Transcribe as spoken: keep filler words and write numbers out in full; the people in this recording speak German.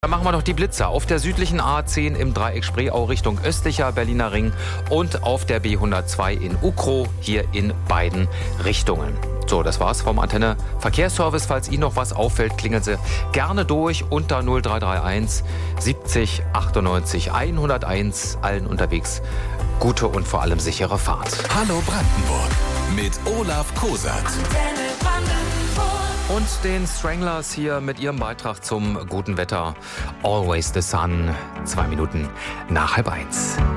Dann machen wir noch die Blitzer auf der südlichen A zehn im Dreieck Spreeau Richtung östlicher Berliner Ring und auf der B hundertzwei in Ukrow, hier in beiden Richtungen. So, das war's vom Antenne Verkehrsservice. Falls Ihnen noch was auffällt, klingeln Sie gerne durch unter null drei drei eins siebzig achtundneunzig hunderteins. Allen unterwegs gute und vor allem sichere Fahrt. Hallo Brandenburg mit Olaf Kosat. Und den Stranglers hier mit ihrem Beitrag zum guten Wetter. Always the Sun. Zwei Minuten nach halb eins.